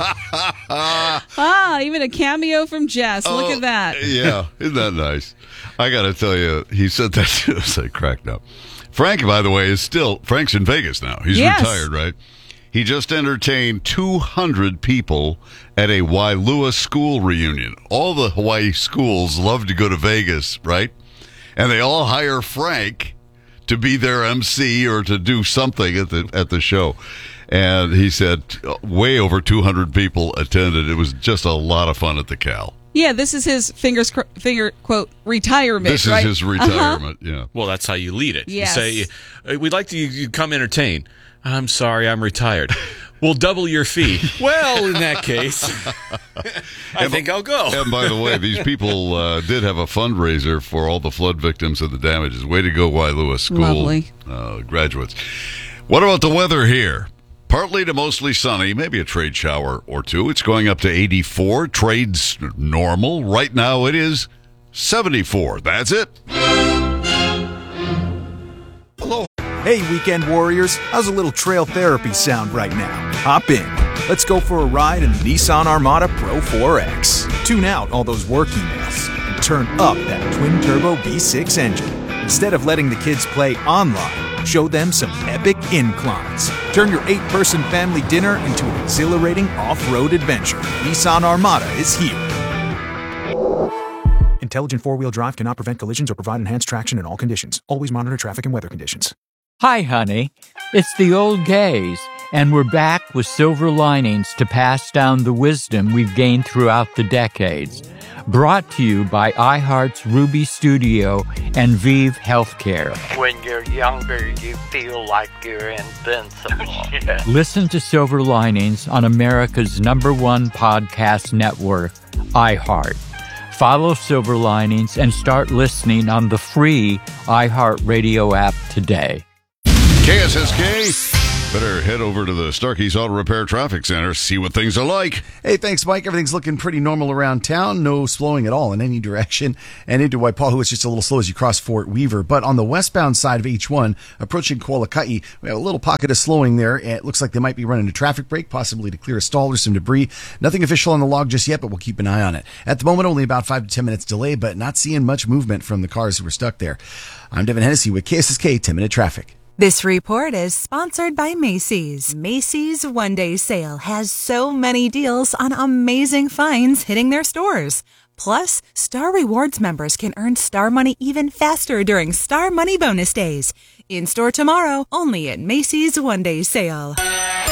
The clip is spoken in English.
Even a cameo from Jess. Look at that. Yeah, isn't that nice? I got to tell you, he said that to us. I cracked up. Frank, by the way, Frank's in Vegas now. He's retired, right? He just entertained 200 people at a Wailua school reunion. All the Hawaii schools love to go to Vegas, right? And they all hire Frank to be their MC or to do something at the show. And he said way over 200 people attended. It was just a lot of fun at the Cal. Yeah, this is his finger quote retirement. This is his retirement. Yeah. Well, that's how you lead it. Yes. You say, "We'd like you come entertain." "I'm sorry, I'm retired." "We'll double your fee." "Well, in that case, I think I'll go." And by the way, these people did have a fundraiser for all the flood victims and the damages. Way to go, Wailua School. Lovely. Graduates. What about the weather here? Partly to mostly sunny, maybe a trade shower or two. It's going up to 84. Trade's normal. Right now it is 74. That's it. Hello. Hey, weekend warriors. How's a little trail therapy sound right now? Hop in. Let's go for a ride in the Nissan Armada Pro 4X. Tune out all those work emails and turn up that twin-turbo V6 engine. Instead of letting the kids play online, show them some epic inclines. Turn your 8-person family dinner into an exhilarating off-road adventure. Nissan Armada is here. Intelligent four-wheel drive cannot prevent collisions or provide enhanced traction in all conditions. Always monitor traffic and weather conditions. Hi, honey. It's the old gays, and we're back with silver linings to pass down the wisdom we've gained throughout the decades. Brought to you by iHeart's Ruby Studio and Vive Healthcare. When you're younger, you feel like you're invincible. Yeah. Listen to Silver Linings on America's #1 podcast network, iHeart. Follow Silver Linings and start listening on the free iHeartRadio app today. KSSK. Better head over to the Starkey's Auto Repair Traffic Center, see what things are like. Hey, thanks, Mike. Everything's looking pretty normal around town. No slowing at all in any direction. And into Waipahu, it's just a little slow as you cross Fort Weaver. But on the westbound side of H1, approaching Kualaka'i, we have a little pocket of slowing there. It looks like they might be running a traffic break, possibly to clear a stall or some debris. Nothing official on the log just yet, but we'll keep an eye on it. At the moment, only about 5 to 10 minutes delay, but not seeing much movement from the cars who were stuck there. I'm Devin Hennessy with KSSK 10-Minute Traffic. This report is sponsored by Macy's. Macy's one-day sale has so many deals on amazing finds hitting their stores. Plus, Star Rewards members can earn Star Money even faster during Star Money Bonus Days. In store tomorrow, only at Macy's one-day sale.